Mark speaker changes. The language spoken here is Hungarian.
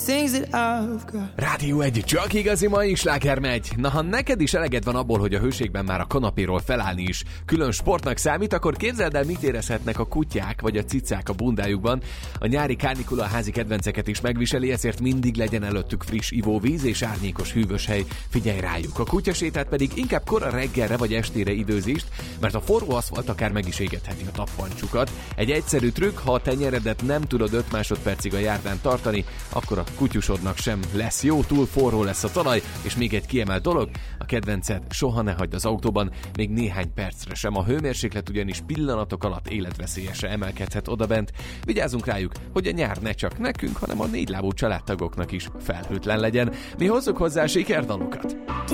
Speaker 1: Rádió 1, csak igazi mai sláger megy. Na, ha neked is eleged van abból, hogy a hőségben már a kanapéról felállni is külön sportnak számít, akkor képzeld el, mit érezhetnek a kutyák vagy a cicák a bundájukban. A nyári kánikula a házi kedvenceket is megviseli, ezért mindig legyen előttük friss ivóvíz és árnyékos hűvös hely. Figyelj rájuk! A kutyasétát pedig inkább kora reggelre vagy estére időzítsd, mert a forró aszfalt akár meg is égetheti a tappancsukat. Egy egyszerű trükk, ha a tenyeredet nem tudod 5 másodpercig a járdán tartani, akkor a kutyusodnak sem lesz jó, túl forró lesz a talaj, és még egy kiemelt dolog, a kedvenced soha ne hagyd az autóban, még néhány percre sem, a hőmérséklet ugyanis pillanatok alatt életveszélyesre emelkedhet odabent. Vigyázzunk rájuk, hogy a nyár ne csak nekünk, hanem a 4 lábú családtagoknak is felhőtlen legyen. Mi hozzuk hozzá sikerdalokat!